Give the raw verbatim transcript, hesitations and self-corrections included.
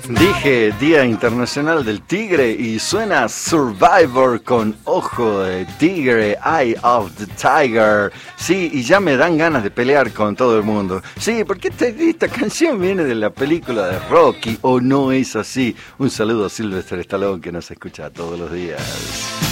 Dije Día Internacional del Tigre y suena Survivor con Ojo de Tigre, Eye of the Tiger. Sí, y ya me dan ganas de pelear con todo el mundo. Sí, porque esta, esta canción viene de la película de Rocky, ¿o no es así? Un saludo a Sylvester Stallone que nos escucha todos los días.